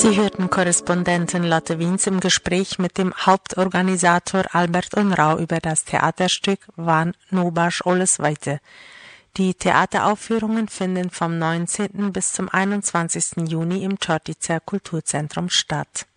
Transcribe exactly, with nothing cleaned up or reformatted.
Sie hörten Korrespondentin Lotte Wiens im Gespräch mit dem Hauptorganisator Albert Unrau über das Theaterstück Van Nobasch Oles Weite. Die Theateraufführungen finden vom neunzehnten bis zum einundzwanzigsten Juni im Čorticer Kulturzentrum statt.